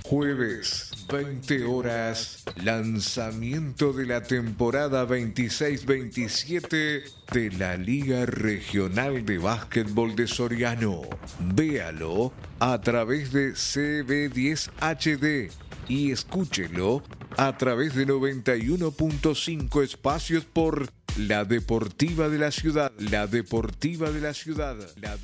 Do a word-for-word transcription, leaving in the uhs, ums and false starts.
Jueves, veinte horas, lanzamiento de la temporada veintiséis veintisiete de la Liga Regional de Básquetbol de Soriano. Véalo a través de C B diez H D y escúchelo a través de noventa y uno punto cinco espacios por La Deportiva de la Ciudad. La Deportiva de la Ciudad. La de-